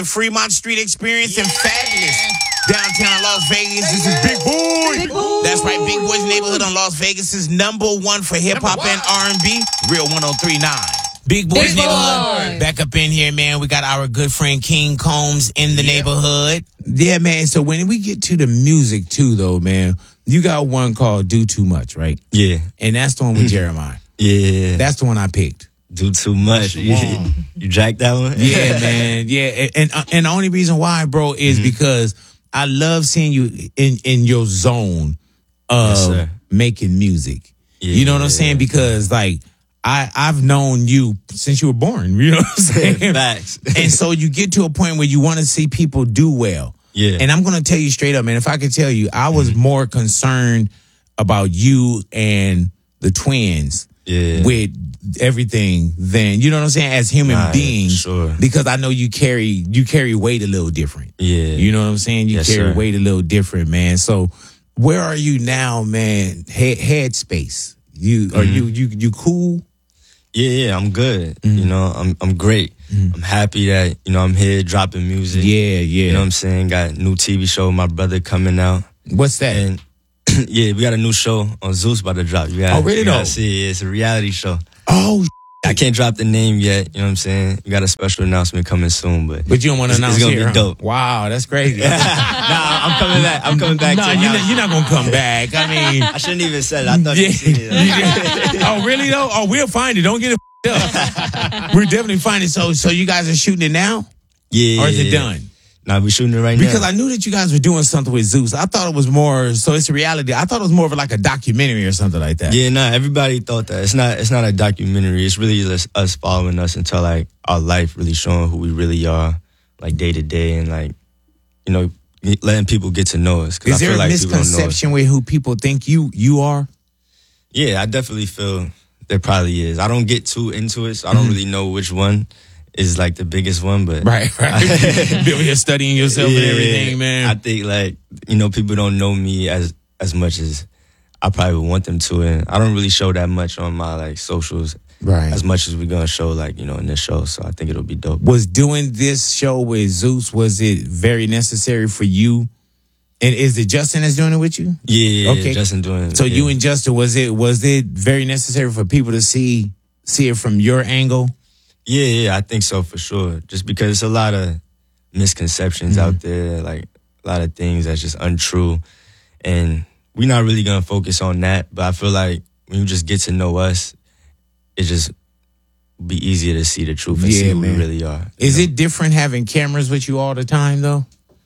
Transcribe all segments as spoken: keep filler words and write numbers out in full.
Fremont Street Experience and fabulous downtown Las Vegas. This is Big Boy. Big Boy. That's right, Big Boy's Neighborhood on Las Vegas' number one for hip-hop and R and B. Real one oh three point nine. Big Boy's Big Neighborhood. Boy. Back up in here, man. We got our good friend King Combs in the neighborhood. Yeah, man. So when we get to the music, too, though, man, you got one called Do Too Much, right? Yeah. And that's the one with Jeremiah. Yeah. That's the one I picked. Do Too Much. You, you jacked that one? Yeah, man. Yeah. And, and, uh, and the only reason why, bro, is mm-hmm. because I love seeing you in, in your zone of yes, making music. Yeah, you know what I'm saying? Because, like, I, I've known you since you were born. You know what I'm saying? Facts. And so you get to a point where you want to see people do well. Yeah. And I'm going to tell you straight up, man, if I could tell you, I was mm-hmm. more concerned about you and the twins yeah. with everything than, you know what I'm saying, as human nah, beings. Sure. Because I know you carry you carry weight a little different. Yeah. You know what I'm saying? You yes, carry sir. weight a little different, man. So where are you now, man? Head headspace. You mm-hmm. are you you you cool? Yeah, yeah, I'm good. Mm-hmm. You know, I'm I'm great. Mm-hmm. I'm happy that, you know, I'm here dropping music. Yeah, yeah. You know what I'm saying? Got a new T V show with my brother coming out. What's that? And yeah, we got a new show on Zeus about to drop. You gotta, oh, really you though? gotta see it. It's a reality show. Oh, I can't drop the name yet. You know what I'm saying? We got a special announcement coming soon, but but you don't want to announce it's gonna here, be dope. Huh? Wow, that's crazy. Nah, I'm coming back. I'm coming back. No, to you're not, you're not gonna come back. I mean, I shouldn't even say it. I thought yeah. you seen it. Oh, really though? Oh, we'll find it. Don't get it up. We're definitely finding it. So, so you guys are shooting it now? Yeah. Or is it yeah. done? Nah, we shooting it right because now. Because I knew that you guys were doing something with Zeus. I thought it was more, so it's a reality. I thought it was more of like a documentary or something like that. Yeah, nah, everybody thought that. It's not It's not a documentary. It's really just us following us into like our life, really showing who we really are, like day to day, and like, you know, letting people get to know us. Is I there feel a like misconception with who people think you you are? Yeah, I definitely feel there probably is. I don't get too into it, so I don't mm-hmm. really know which one is like the biggest one, but right, right. You're studying yourself yeah, and everything, man. I think like, you know, people don't know me as as much as I probably would want them to, and I don't really show that much on my like socials, right? As much as we're gonna show like, you know, in this show. So I think it'll be dope. Was doing this show with Zeus, was it very necessary for you? And is it Justin that's doing it with you? Yeah, okay. Justin doing it. So yeah. you and Justin, was it was it very necessary for people to see see it from your angle? Yeah, yeah, I think so for sure. Just because it's a lot of misconceptions mm-hmm. out there, like a lot of things that's just untrue. And we're not really going to focus on that. But I feel like when you just get to know us, it just be easier to see the truth and yeah, see who man. we really are. Is know? it different having cameras with you all the time, though?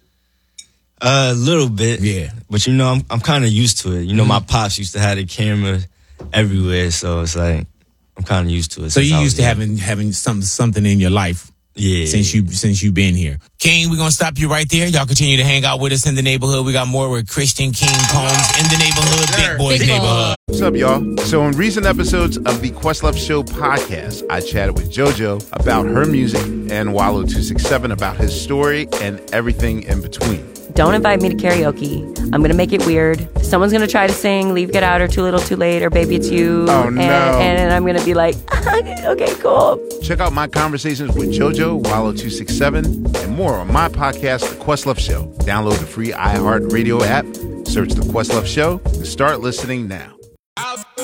A little bit. Yeah. But, you know, I'm I'm kind of used to it. You know, mm-hmm. my pops used to have the camera everywhere. So it's like, I'm kind of used to it. So you used to young. having having some, something in your life, yeah. Since you since you've been here, King. We're gonna stop you right there. Y'all continue to hang out with us in the neighborhood. We got more with Christian King Combs in the neighborhood, Big Boy's Big Neighborhood. What's up, y'all? So in recent episodes of the Questlove Show podcast, I chatted with JoJo about her music and Wallow two six seven about his story and everything in between. Don't invite me to karaoke. I'm going to make it weird. Someone's going to try to sing Leave, Get Out, or Too Little, Too Late, or Baby, It's You. Oh, no. And, and I'm going to be like, okay, cool. Check out my conversations with JoJo, Wallow two six seven, and more on my podcast, The Questlove Show. Download the free iHeartRadio app, search The Questlove Show, and start listening now.